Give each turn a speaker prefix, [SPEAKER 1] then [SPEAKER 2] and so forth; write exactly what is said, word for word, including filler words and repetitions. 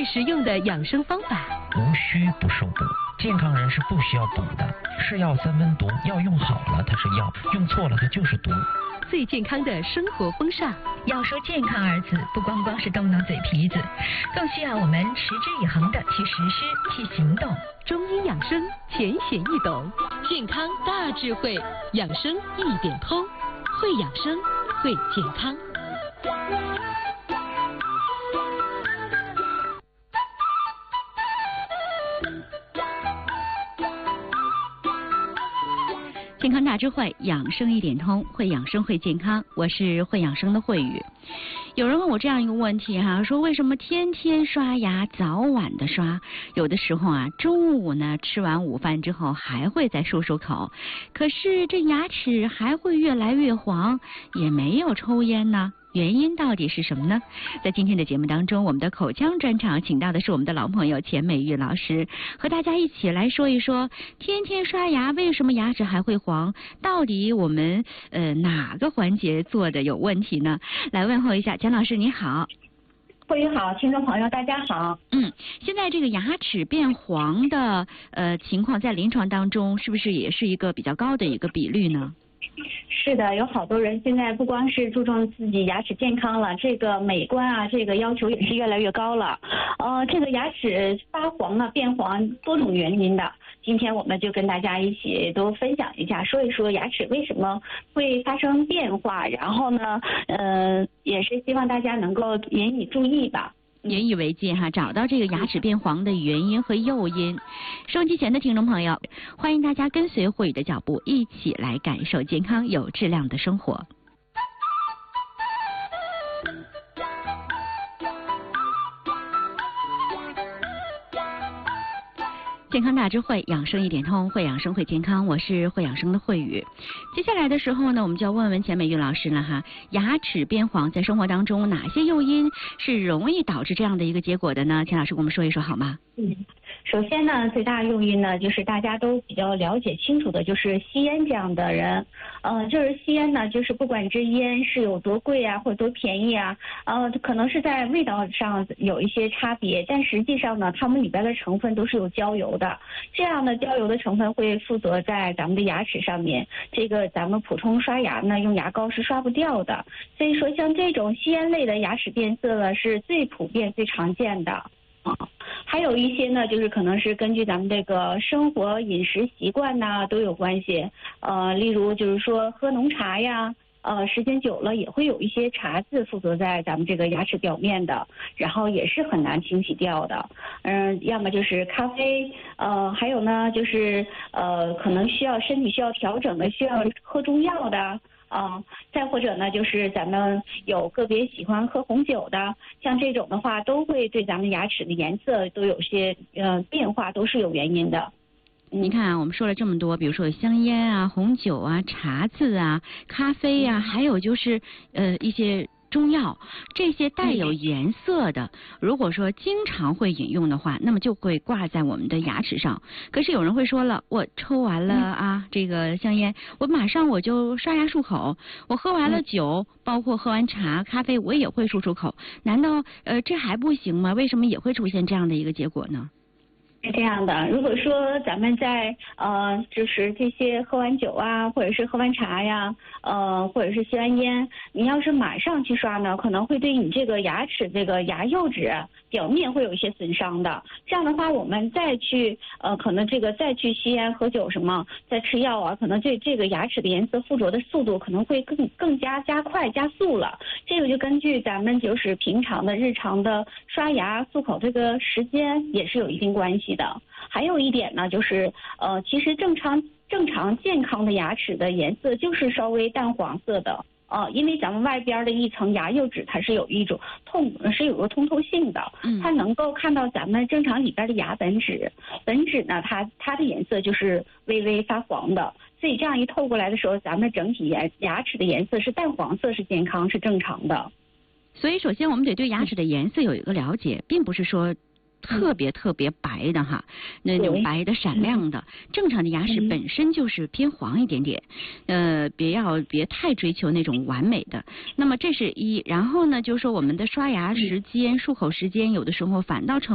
[SPEAKER 1] 实用的养生方法。
[SPEAKER 2] 无需不受补，健康人是不需要补的。是药三分毒，药用好了它是药，用错了它就是毒。
[SPEAKER 1] 最健康的生活风尚。
[SPEAKER 3] 要说健康二字，不光光是动动嘴皮子，更需要我们持之以恒的去实施、去行动。
[SPEAKER 1] 中医养生浅显易懂，健康大智慧，养生一点通，会养生，会健康。健康大智慧，养生一点通，会养生会健康。我是会养生的慧宇。有人问我这样一个问题哈，说为什么天天刷牙，早晚的刷，有的时候啊，中午呢吃完午饭之后还会再漱漱口，可是这牙齿还会越来越黄，也没有抽烟呢？原因到底是什么呢？在今天的节目当中，我们的口腔专场请到的是我们的老朋友钱美玉老师，和大家一起来说一说，天天刷牙为什么牙齿还会黄？到底我们呃哪个环节做的有问题呢？来问候一下钱老师，你好。
[SPEAKER 4] 慧宇好，听众朋友大家好。
[SPEAKER 1] 嗯，现在这个牙齿变黄的呃情况在临床当中是不是也是一个比较高的一个比率呢？
[SPEAKER 4] 是的，有好多人现在不光是注重自己牙齿健康了，这个美观啊，这个要求也是越来越高了。呃，这个牙齿发黄啊、变黄多种原因的，今天我们就跟大家一起都分享一下，说一说牙齿为什么会发生变化，然后呢，呃，也是希望大家能够引以注意吧。
[SPEAKER 1] 引以为戒哈，找到这个牙齿变黄的原因和诱因。收机前的听众朋友，欢迎大家跟随慧宇的脚步，一起来感受健康有质量的生活。健康大智慧，养生一点通，会养生会健康。我是会养生的慧宇。接下来的时候呢，我们就要问问钱美玉老师了哈。牙齿变黄在生活当中哪些诱因是容易导致这样的一个结果的呢？钱老师跟我们说一说好吗？
[SPEAKER 4] 嗯，首先呢，最大的诱因呢，就是大家都比较了解清楚的，就是吸烟这样的人。呃，就是吸烟呢，就是不管这烟是有多贵啊，或者多便宜啊，呃，可能是在味道上有一些差别，但实际上呢，它们里边的成分都是有焦油的。这样的焦油的成分会附着在咱们的牙齿上面，这个咱们普通刷牙呢，用牙膏是刷不掉的。所以说，像这种吸烟类的牙齿变色呢，是最普遍、最常见的。啊，还有一些呢，就是可能是根据咱们这个生活饮食习惯呐都有关系。呃，例如就是说喝浓茶呀，呃，时间久了也会有一些茶渍附着在咱们这个牙齿表面的，然后也是很难清洗掉的。嗯，要么就是咖啡，呃，还有呢就是呃，可能需要身体需要调整的，需要喝中药的。啊、嗯，再或者呢，就是咱们有个别喜欢喝红酒的，像这种的话，都会对咱们牙齿的颜色都有些呃变化，都是有原因的。
[SPEAKER 1] 你看啊，我们说了这么多，比如说有香烟啊、红酒啊、茶渍啊、咖啡啊，还有就是呃一些中药，这些带有颜色的，如果说经常会饮用的话，那么就会挂在我们的牙齿上。可是有人会说了，我抽完了啊这个香烟，我马上我就刷牙漱口，我喝完了酒，包括喝完茶、咖啡，我也会漱漱口，难道呃这还不行吗？为什么也会出现这样的一个结果呢？
[SPEAKER 4] 是这样的，如果说咱们在呃，就是这些喝完酒啊，或者是喝完茶呀，呃，或者是吸完烟，你要是马上去刷呢，可能会对你这个牙齿这个牙釉质表面会有一些损伤的。这样的话，我们再去呃，可能这个再去吸烟、喝酒什么，再吃药啊，可能这这个牙齿的颜色附着的速度可能会更更加加快、加速了。这个就根据咱们就是平常的日常的刷牙、漱口这个时间也是有一定关系的。还有一点呢，就是呃，其实正常正常健康的牙齿的颜色就是稍微淡黄色的，呃，因为咱们外边的一层牙釉质它是有一种透是有个通透性的，它能够看到咱们正常里边的牙本质，本质呢它它的颜色就是微微发黄的，所以这样一透过来的时候，咱们整体牙牙齿的颜色是淡黄色，是健康是正常的。
[SPEAKER 1] 所以首先我们得对牙齿的颜色有一个了解，并不是说特别特别白的哈，那种白的闪亮的，正常的牙齿本身就是偏黄一点点，呃，别要别太追求那种完美的。那么这是一，然后呢，就是说我们的刷牙时间、漱口时间，有的时候反倒成